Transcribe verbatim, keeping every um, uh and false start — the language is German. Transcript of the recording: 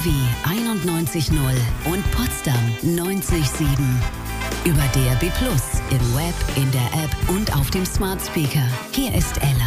W einundneunzig null und Potsdam neunzig sieben. Über D A B Plus, im Web, in der App und auf dem Smart Speaker. Hier ist Ella.